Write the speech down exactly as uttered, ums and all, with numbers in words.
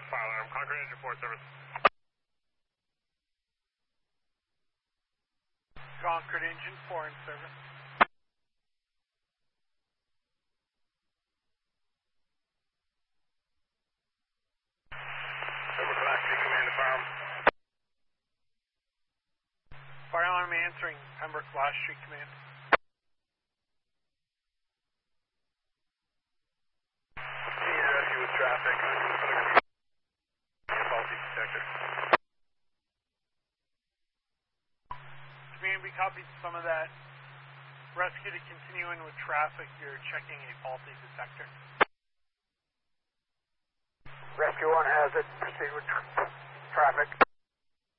fire alarm. Concrete Engine four service. Concrete Engine four in service. Silver Class C Command to fire alarm. Fire alarm answering, Pembroke Flash Street Command. Need rescue with traffic. Faulty detector. Command, we copied some of that. Rescue to continue in with traffic. You're checking a faulty detector. Rescue one has it. Proceed with tr traffic.